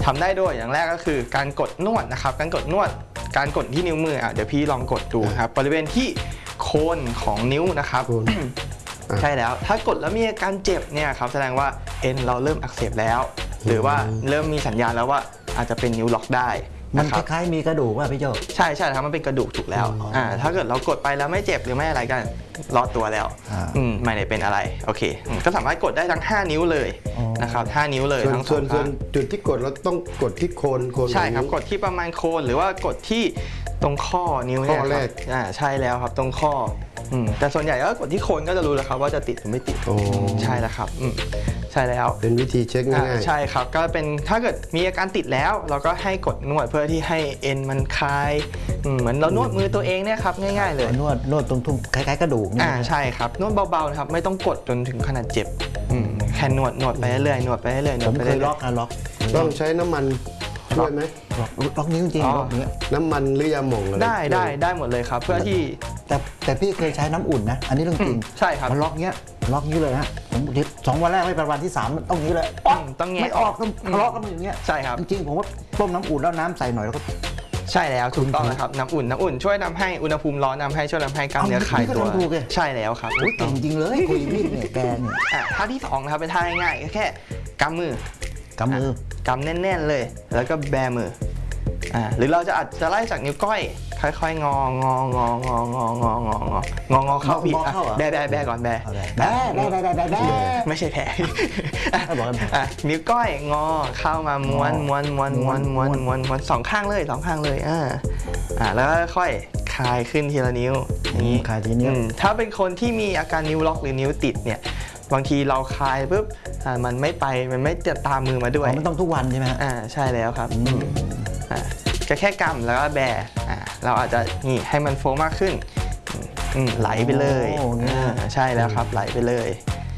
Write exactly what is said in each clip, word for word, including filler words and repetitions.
ทำได้ด้วยอย่างแรกก็คือการกดนวดนะครับการกดนวดการกดที่นิ้วมืออ่ะเดี๋ยวพี่ลองกดดูครับบริเวณที่โคนของนิ้วนะครับใช่แล้วถ้ากดแล้วมีอาการเจ็บเนี่ยครับแสดงว่าเอ็นเราเริ่มอักเสบแล้วหรือว่าเริ่มมีสัญญาณแล้วว่าอาจจะเป็นนิ้วล็อกได้มันคล้ายๆมีกระดูกว่าพี่โจใช่ใช่ครับมันเป็นกระดูกถูกแล้วอ่าถ้าเกิดเรากดไปแล้วไม่เจ็บหรือไม่อะไรกันรอดตัวแล้วอืมไม่ได้เป็นอะไรโอเคก็สามารถกดได้ทั้งห้านิ้วเลยนะครับห้านิ้วเลยทั้งสองข้างจุดที่กดเราต้องกดที่โคนโคนใช่ครับกดที่ประมาณโคนหรือว่ากดที่ตรงข้อนิ้วเนี่ยครับอ่าใช่แล้วครับตรงข้อแต่ส่วนใหญ่ก็กดที่โคนก็จะรู้แล้วครับว่าจะติดหรือไม่ติดใช่แล้วครับใช่แล้วเป็นวิธีเช็คง่ายๆใช่ครับก็เป็นถ้าเกิดมีอาการติดแล้วเราก็ให้กดนวดเพื่อที่ให้เอ็นมันคลายเหมือนเรานวดมือตัวเองเนี่ยครับง่ายๆเลยนวดนวดตรงทุ่งคล้ายๆกระดูกอ่าใช่ครับนวดเบาๆนะครับไม่ต้องกดจนถึงขนาดเจ็บแค่นวดนวดไปเรื่อยๆนวดไปเรื่อยๆผมเคยล็อกนะล็อกต้องใช้น้ำมันช่วยไหมล็อกนิ้วจริงล็อกเนี้ยน้ำมันหรือ ยาหม่องอะไรได้ได้ได้หมดเลยครับเพื่อที่แต่แต่พี่เคยใช้น้ำอุ่นนะอันนี้เรื่องจริงใช่ครับมันล็อกเนี้ยล็อกนี้เลยฮะผมสองวันแรกไม่เป็นวันที่สามต้องนี้เลยต้องไม่ออกต้องทะเลาะกันอย่างเงี้ยใช่ครับจริงๆผมว่าต้มน้ำอุ่นแล้วน้ำใส่หน่อยแล้วก็ใช่แล้วถูกต้องนะครับน้ำอุ่นน้ำอุ่นช่วยทำให้อุณหภูมิร้อนทำให้ช่วยทำให้กล้ามเนื้อคลายตัวใช่แล้วครับเก่งจริงเลยคุยมีดเนี่ยแกเนี่ยท่าที่สองนะครับเป็นท่าง่ายๆแค่กำมือกำมือกำแน่นๆเลยแล้วก็แบมืออ่าหรือเราจะอาจจะไล่จากนิ้วก้อยค่อยๆงองององององององององอเข้าพี่แบแบแบก่อนแบแบแบแบแบแบไม่ใช่แผลอ่ะนิ้วก้อยงอเข้ามาม้วนม้วนม้วนม้วนม้วนม้วนม้วนสองข้างเลยสองข้างเลยอ่าอ่าแล้วค่อยคลายขึ้นทีละนิ้วนี้คลายทีนิ้วถ้าเป็นคนที่มีอาการนิ้วล็อกหรือนิ้วติดเนี่ยบางทีเราคลายปุ๊บมันไม่ไปมันไม่จะตามมือมาด้วยมันต้องทุกวันใช่ไหมอ่าใช่แล้วครับก็แค่กำแล้วก็แบเราอาจจะนี่ให้มันโฟล์มากขึ้นไหลไปเลยใช่แล้วครับไหลไปเลย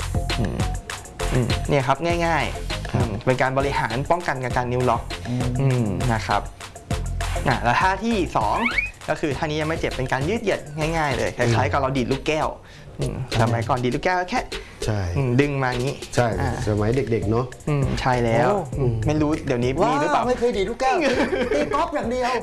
เนี่ยครับง่ายๆเป็นการบริหารป้องกันการนิ้วล็อกนะครับแล้วท่าที่สองก็คือท่านี้ยังไม่เจ็บเป็นการยืดเหยียดง่ายๆเลยคล้ายๆกับเราดีดลูกแก้วสมัยก่อนดีดลูกแก้วแค่ใช่ดึงมาอย่างนี้ใช่สมัยเด็กๆเนาะใช่แล้วไม่รู้เดี๋ยวนี้มีหรือเปล่าไม่เคยดีดลูกแก้วตีกอล์ฟอย่างเดียว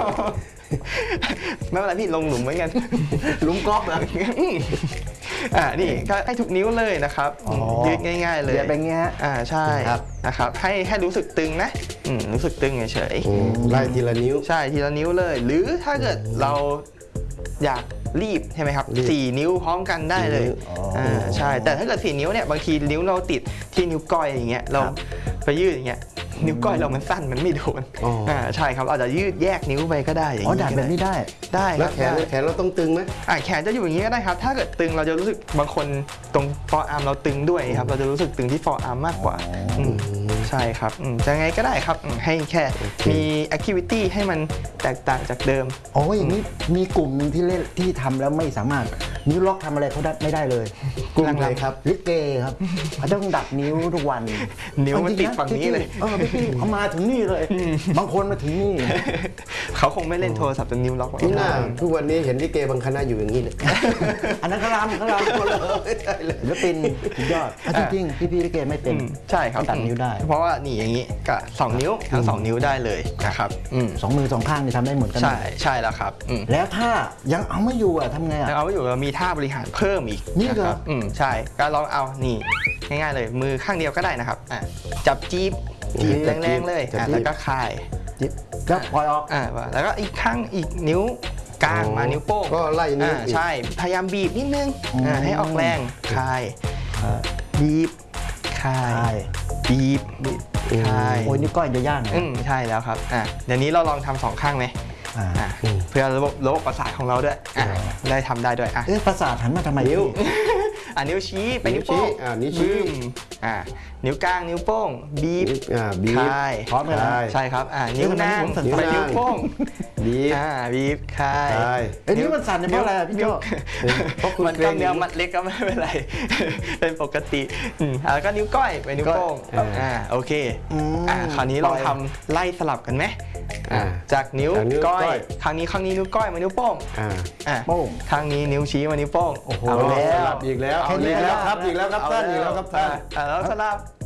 ไม่เป็นไรพี่ลงหลุมเหมือนกันหลุมกอล์ฟอ่ะอ่านี่ก็ให้ทุกนิ้วเลยนะครับยืดง่ายๆเลยเดี๋ยวเป็นเงี้ยอ่าใช่นะครับให้ให้รู้สึกตึงนะรู้สึกตึงเฉยๆไล่ทีละนิ้วใช่ทีละนิ้วเลยหรือถ้าเกิดเราอยากรีบใช่ไหมครับสี่นิ้วพร้อมกันได้เลยอ่าใช่แต่ถ้าเกิดสี่นิ้วเนี่ยบางทีนิ้วเราติดที่นิ้วก้อยอย่างเงี้ยเราไปยืดอย่างเงี้ยนิ้วก้อยเรามันสั้นมันไม่โดนอ่าใช่ครับอาจจะยืดแยกนิ้วไปก็ได้อย่างนี้อ๋อดัดแบบนี้ได้ได้แล้วแขนแขนเราต้องตึงไหมอ่าแขนจะอยู่อย่างนี้ก็ได้ครับถ้าเกิดตึงเราจะรู้สึกบางคนตรงฟอร์อาร์มเราตึงด้วยครับเราจะรู้สึกตึงที่ฟอร์อาร์มมากกว่าใช่ครับจะไงก็ได้ครับให้แค่มีแอคทิวิตี้ให้มันแตกต่างจากเดิมโอ้ยอย่างนี้มีกลุ่มที่เล่นที่ทำแล้วไม่สามารถนิ้วล็อกทำอะไรเขาได้ไม่ได้เลยกลุ่มอะไรครับลิเกครับต้องดัดนิ้วทุกวันนิ้วมันติดฝั่งนี้เลยเออพี่เขามาถึงนี่เลยบางคนมาถึงนี่เขาคงไม่เล่นโทรศัพท์จนนิ้วล็อกที่หน้าทุกวันนี้เห็นลิเกบางคณะอยู่อย่างนี้เลยอันนั้นเขาลำเขาลำคนเลยใช่เลยแล้วเป็นยอดจริงๆพี่พี่ลิเกไม่เป็นใช่ครับตัดนิ้วได้เพราะว่านี่อย่างนี้ก็สองนิ้วทั้งสองนิ้วได้เลยนะครับสองมือสองข้างนี่ทำได้เหมือนกันใช่ใช่แล้วครับแล้วถ้ายังเอาไม่อยู่อ่ะทำไงอ่ะยังเอาไม่อยู่เรามีท่าบริหารเพิ่มอีกนี่เหรออืมใช่ก็ลองเอานี่ง่ายๆเลยมือข้างเดียวก็ได้นะครับจับจี๊บจี๊บแรงๆเลยแล้วก็คลายจี๊บก็ปล่อยออกอ่าแล้วก็อีกข้างอีกนิ้วกลางมานิ้วโป้งก็ไล่นิ้วใช่พยายามบีบนิดนึงให้ออกแรงคลายบีบคลายบีบคลายโอ้ยนิ้วก้อยจะยากอืมใช่แล้วครับอ่าเดี๋ยวนี้เราลองทำสองข้างไหมเพื่อระบบระบบประสาทของเราด้วยได้ทำได้ด้วยอ่ะเอ๊ะประสาทหันมาทำไมนิ้วอ่ะนิ้วชี้ไปนิ้วโป้งอ่านิ้วชี้อ่านิ้วกลางนิ้วโป้งบีบอ่าบีบคลายพร้อมกันใช่ครับอ่านิ้วนางไปนิ้วโป้งบีบอ่าบีบคลายไอ้นี่มันสั่นเพราะอะไรพี่โจ้มันกล้ามเนื้อมัดเล็กก็ไม่เป็นไรเป็นปกติแล้วก็นิ้วก้อยไปนิ้วโป้งอ่าโอเคอ่าคราวนี้เราทำไล่สลับกันไหมจากนิ้วก้อยครั้งนี้ครั้งนี้นิ้วก้อยมานิ้วโป้งอ่าโป้งครั้งนี้นิ้วชี้มานิ้วโป้งเอาแล้วอีกแล้วเอาแล้วครับอีกแล้วครับท่านอีกแล้วครับท่านแล้วสลับ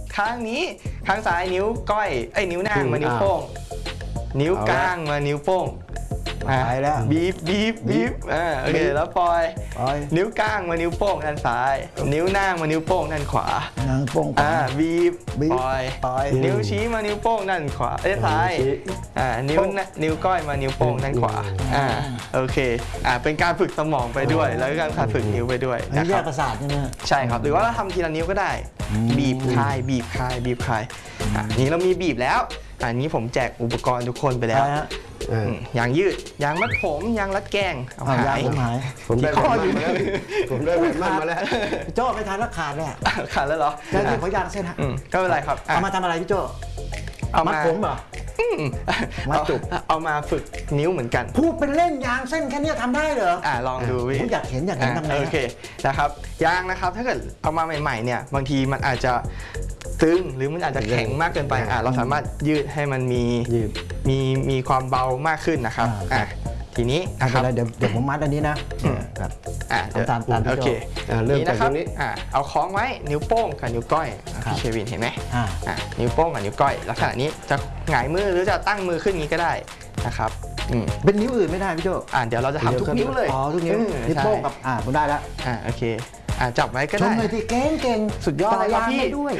ข้างนี้ข้างซ้ายนิ้วก้อยไอ้ยนิ้วนางมานิ้วโป้งนิ้วกลางมานิ้วโป้งไปแล้วบีบบีบบีบอ่าโอเคแล้วปล่อยปล่อยนิ้วกลางมานิ้วโป้งด้านซ้าย นิ้วนางมานิ้วโป้งด้านขวานางโป้งอ่าบีบบีบปล่อยปล่อยนิ้วชี้มานิ้วโป้งด้านขวาเอ้ยซ้ายอ่านิ้วน่ะนิ้วก้อยมานิ้วโป้งด้านขวาอ่าโอเคอ่าเป็นการฝึกสมองไปด้วย แล้วก็การฝึกนิ้วไปด้วยอันนี้นะแยครักบประสาทใช่ไหมใช่ครับหรือว่าเราทำทีละนิ้วก็ได้ บีบคลายบีบคลายบีบคลายอ่านี้เรามีบีบแล้วอันนี้ผมแจกอุปกรณ์ทุกคนไปแล้วใช่ฮะเอออืมยางยืดยางมัดผมยางรัดแกงเอาอ้าวหายยางผมหายผมได้ที่แบข้บอมั่อยู่นมาแล้วผมได้แบบมั่นมาแล้วพี่โจ้ไม่ทันแล้วขาดเลยอะขาดแล้วเหรอแล้วที่ขอยางเส้นฮะอืมก็ไม่เป็นไรครับอ่ะเอามาทำอะไรพี่โจ้เอามัมาดผมเหรออืมมัดจุกเอาเอามาฝึกนิ้วเหมือนกันพูดเป็นเล่นยางเส้นแค่เนี้ยทำได้เหรออ่าลองดูพี่ผมอยากเห็นอยากเห็นอ่ะทำไงโอเคนะครับยางนะครับถ้าเกิดเอามาใหม่ๆเนี่ยบางทีมันอาจจะตึงหรือมันอาจจะแข็งมากเกินไปอ่ะเราสามารถยืดให้มันมียืดมีมีความเบามากขึ้นนะครับอ่ะทีนี้ไม่นะคเป็รับนไรเดี๋ยวเดี๋ยวผมมัดอันนี้นะอืมครับอ่ะเดี๋ยวตามตามพี่โอโจ้เคอ่าเริ่มจากนะครัตรงนี้อ่ะเอาคล้องไว้นิ้วโป้งกับนิ้วก้อยอ่ะครับพี่เควินเห็นไหมอ่าอ่ะนิ้วโป้งกับนิ้วก้อยลักษณะนี้จะหงายมือหรือจะตั้งมือขึ้นอย่างนี้ก็ได้นะครับอืมเป็นนิ้วอื่นไม่ได้พี่โจ้อ่ะเดี๋ยวเราจะทำทุกนิ้วเลยอ๋อทุกนิ้วเออนิ้วใช่โป้งกับอ่าผมได้แล้วอ่ะโอเคอ่ะจับไว้ก็ชได้มเลยที่เก่งเก่งสุดยอดเลยครับต่างพี่ได้ด้วย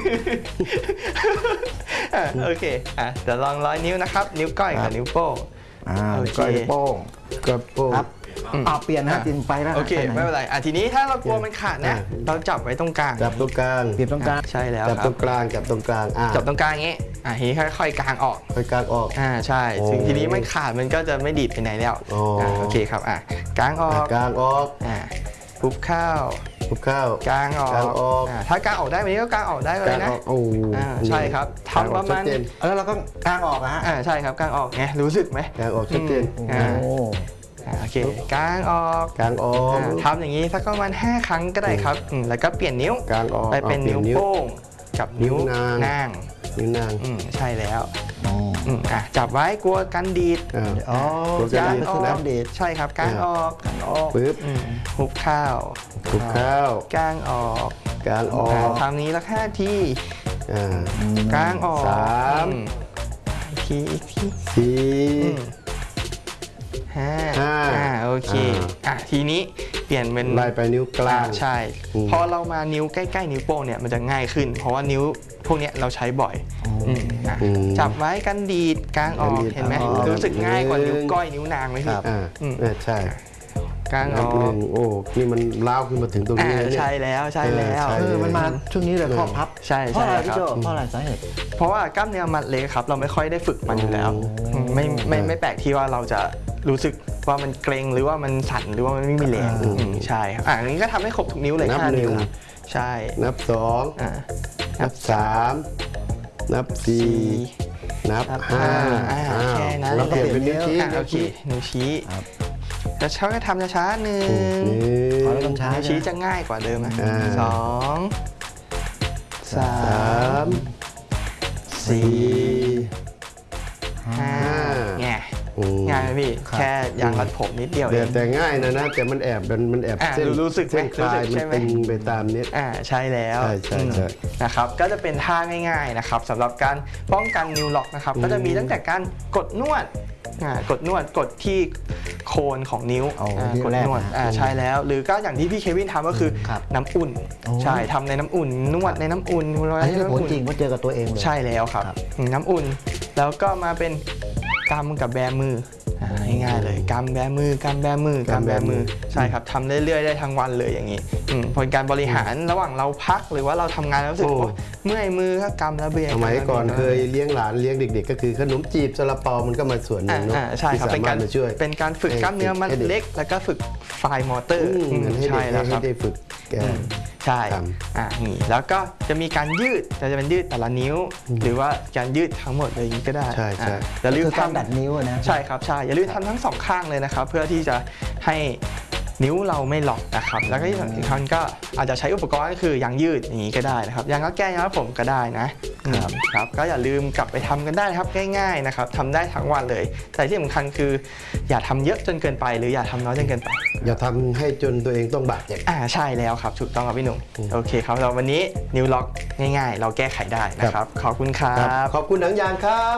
อ่ะโอเคอ่ะเดี๋ยวลองร้อยนิ้วนะครับ นิ้วก้อยครักับบ นิ้วโป้งอ่าโอเคก้อยนิ้วโป้งกระโปรงครับอืมอ่าเปลี่ยนนะอ่ะจินไปแล้วโอเคปหนไม่เป็นไรอ่ะทีนี้ถ้าเรากลัวมันขาดนะอ่ะเราจับไว้ตรงกลางจับตรงกลางเปลี่ยนตรงกลางใช่แล้วจับคตรัรบงกลางจับตรงกลางอ่าจับตรงกลางอย่างงี้อ่ะทีนี้ค่อยๆกางออกไปกลางออกอ่าใช่โอ้ถึงทีนี้มันขาดมันก็จะไม่ดีดไปไหนแล้วโอ้อ่ะโอเคครับอ่ะกางอออ่ะกกลางออกอ่ะปุ๊บเข้าทุบเข้ากางออกกางออกอ่ะถ้ากางออกได้แบบนี้ก็กางออกได้เลกลาย งนะออกโอ้อ่าใช่ครับกลางอทำปอกระชัมาดณเจนแล้วเราก็กลางออกอะฮะอ่าใช่ครับกางออกไงรู้สึกไหมกลางออกชัดเจนอืมโอ้อ่าโอเคกางออกกลางออกอ่าทำอย่างนี้สักประมาณห้าครั้งก็ได้ครับอืมแล้วก็เปลี่ยนนิ้วกลางออกไปเป็นอาปลี่นิ้ยวโป้งกับนิ้วนิ้วนางนางนิ้วนางอืมใช่แล้วอ๋ออืมอ่ะจับไว้กลัวกันดีดอ่าอ๋อตัวกกลลางงก็อคืออกน้ำเดชใช่ครับกางออกกางออกปึ๊บอืมหุบข้าวทุบเข้ากางออกกลางอออ่าก ทำนี้ละห้าทีอ่ากางออกสามอือีกทีอีกทีสี่อืมห้าห้าอ่าโอเคอ่าอ่ะทีนี้เปลี่ยนเป็นไล่ไปนิ้วกลางอ่าใช่อืมพอเรามานิ้วใกล้ๆนิ้วโป้งเนี่ยมันจะง่ายขึ้น เพราะว่านิ้วพวกเนี้ยเราใช้บ่อยมอ่ะอืมจับไว้กันดีดกางออกกันดีดเห็นไหมอ๋อรู้สึกง่ายกว่านิ้วหนึ่งก้อยนิ้วนางไหมพี่อ่าอืมเออใช่กางอนัอบหกนึ่งโอ้นี่มันล้าวขึ้นมาถึงตรงอ่านี้แล้วเนี่ยใช่แล้วใช่แล้วเออใช่เออมันมาช่วงนี้เลยข้อพับใช่เพราะใช่อะไรคพี่รับโจเพราะอะไรสาเหตุเพราะว่ากล้ามเนื้อมัดเล็กครับเราไม่ค่อยได้ฝึกมันอยู่แล้วอืมไม่ไม่ไม่แปลกที่ว่าเราจะรู้สึกว่ามันเกร็งหรือว่ามันสั่นหรือว่ามันไม่มีแรงอืมอืมใช่ครับอ่าอันนี้ก็ทำให้ครบทุกนิ้วเลยนับห้าหนึ่นิ้วงใช่นับสองอ่านับสามนับสี่สี่นับนับห้าห้าอ่าแค่นั้นแล้วก็เปลี่ยนเป็นนิ้วชี้อ่าโอเคนิ้วชี้ครับแล้วเช้าก็ทำช้าๆหนึ่งหนึ่ขอแล้วต้องงช้านิ้วชี้จะง่ายกว่าเดิมนะอ่าสองสาสาม มสี่สี่ห้าห้าแง่อืมง่ายไหมพี่ครับแค่ยางรัดผมนิดเดียวเอแต่งแต่ง่ายนะนะ แต่มันแอบมันมันแอบอ่ะเส้นรู้สึกไหมเส้นคลายรู้สึกใช่มันไหมตึงไปตามนี้อ่าใช่แล้วใช่ใช่ใช่อืมนะครับก็จะเป็นท่าง่ายๆนะครับสำหรับการป้องกันนิ้วล็อกนะครับอืมก็จะมีตั้งแต่การกดนวดอ่ากดนวดกดที่โคนของนิ้วเอาอ่าที่กดแรกนวดนะอ่าใช่แล้ว หรือก็อย่างที่พี่เควินทำก็คือครับน้ำอุ่นโอ้ใช่ทำในน้ำอุ่น นวดในน้ำอุ่นอันนี้ในเป็นน้ำผลอุ่นจริงเพราะเจอกับตัวเองเลยใช่แล้วครับครับอืมน้ำอุ่น แล้วก็มาเป็นกำกับแบมืออ่าง่ายๆเลยกำแบมือกำแบมือกำแบมือใช่ครับทำเรื่อยๆได้ทั้งวันเลยอย่างนี้อืมเป็นการบริหารระหว่างเราพักหรือว่าเราทำงานแล้วรู้สึกโอ้โอ๊ยเมื่อยมือก็กำแล้วเบียสมัยก่อนเคยเลี้ยงหลานเลี้ยงเด็กๆ ก็คือขนมจีบซาลาเปามันก็มาส่วนหนึ่อ่างเนาะอ่าใช่ครับที่เป็นสาการมารถมาช่วยเป็นการฝึกให้กล้ามเนื้อมัดให้เด็กเล็ก แล้วก็ฝึกไฟมอเตอร์อืมอืมให้ใช่เด็กแล้วคให้รับได้ฝึกแกใช่ทอ่านี่แล้วก็จะมีการยืดจะจะเป็นยืดแต่ละนิ้ว หรือว่าการยืดทั้งหมดเลยอย่างนี้ก็ได้ใช่ใช่อ่าอย่าลืมคือการดัดทำนิ้วอะนะใช่ครับใช่อย่าลืมทำทั้งสองข้างเลยนะครับ เพื่อที่จะให้นิ้วเราไม่ล็อกนะครับแล้วก็ที่สำคัญก็อาจจะใช้อุปกรณ์ก็คือยางยืดอย่างนี้ก็ได้นะครับยางรัดแก้ยางรัดผมก็ได้นะครับครับก็อย่าลืมกลับไปทำกันได้ครับง่ายๆนะครับทำได้ทั้งวันเลยแต่ที่สำคัญคืออย่าทำเยอะจนเกินไปหรืออย่าทำน้อยจนเกินไปอย่าทำให้จนตัวเองต้องบาดเจ็บอ่าใช่แล้วครับถูกต้องครับพี่หนุ่มโอเคครับเราวันนี้นิ้วล็อกง่ายๆ เราแก้ไขได้นะครับขอบคุณครับขอบคุณหนังยางครับ